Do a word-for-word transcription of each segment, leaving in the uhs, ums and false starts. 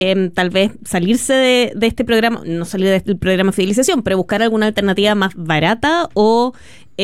eh, tal vez salirse de, de este programa, no salir de este programa de fidelización, pero buscar alguna alternativa más barata o,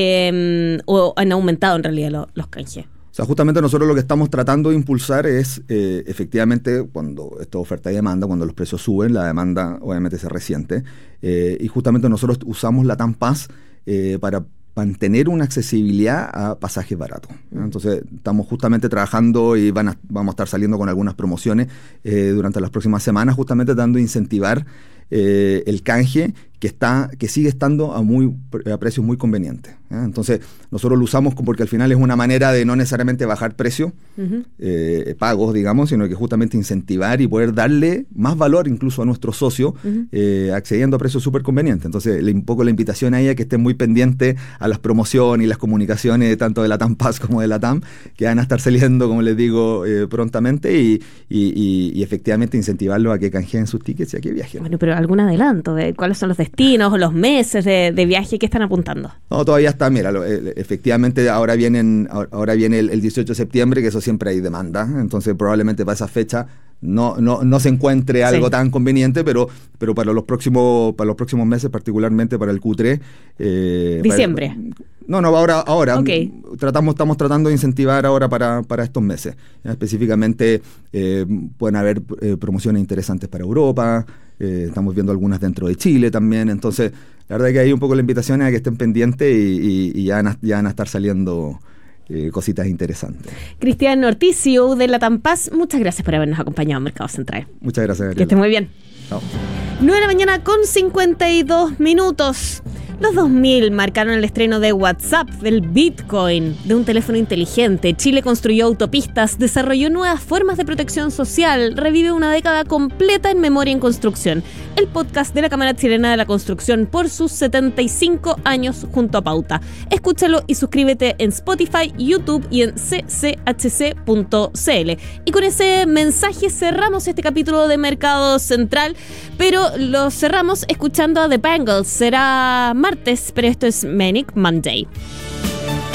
eh, o han aumentado en realidad lo, los canjes? O sea, justamente nosotros lo que estamos tratando de impulsar es, eh, efectivamente, cuando esto es oferta y demanda, cuando los precios suben, la demanda obviamente se resiente. Eh, y justamente nosotros usamos LATAM Pass eh, para mantener una accesibilidad a pasajes baratos. ¿no? Entonces, estamos justamente trabajando y van a, vamos a estar saliendo con algunas promociones eh, durante las próximas semanas, justamente dando a incentivar eh, el canje que está que sigue estando a muy a precios muy convenientes. ¿eh? Entonces, nosotros lo usamos porque al final es una manera de no necesariamente bajar precios, uh-huh. eh, pagos, digamos, sino que justamente incentivar y poder darle más valor incluso a nuestros socios, uh-huh. eh, accediendo a precios súper convenientes. Entonces, le, un poco la invitación a ella que estén muy pendientes a las promociones y las comunicaciones tanto de LATAM Pass como de LATAM, que van a estar saliendo, como les digo, eh, prontamente y, y, y, y efectivamente incentivarlos a que canjeen sus tickets y a que viajen. Bueno, pero algún adelanto de cuáles son los destinos o los meses de, de viaje que están apuntando. No, todavía está, mira, lo, eh, efectivamente ahora vienen, ahora viene el, el dieciocho de septiembre, que eso siempre hay demanda, entonces probablemente para esa fecha no, no, no se encuentre algo sí. tan conveniente, pero, pero para los próximos, para los próximos meses, particularmente para el Q tres. Eh, Diciembre. Para, no, no, ahora, ahora okay. tratamos, estamos tratando de incentivar ahora para, para estos meses. ¿ya? Específicamente eh, pueden haber eh, promociones interesantes para Europa. Eh, estamos viendo algunas dentro de Chile también, entonces la verdad es que hay un poco la invitación a que estén pendientes y, y, y ya, van a, ya van a estar saliendo eh, cositas interesantes. Cristian Ortiz, C E O de LATAM Pass, muchas gracias por habernos acompañado en Mercado Central. Muchas gracias, Gabriela. Que esté muy bien. Chao. nueve de la mañana con cincuenta y dos minutos. Los dos mil marcaron el estreno de WhatsApp, del Bitcoin, de un teléfono inteligente. Chile construyó autopistas, desarrolló nuevas formas de protección social, revive una década completa en memoria en construcción. El podcast de la Cámara Chilena de la Construcción por sus setenta y cinco años junto a Pauta. Escúchalo y suscríbete en Spotify, YouTube y en c c h c punto c l. Y con ese mensaje cerramos este capítulo de Mercado Central, pero lo cerramos escuchando a The Bangles. Será martes, pero esto es Manic Monday.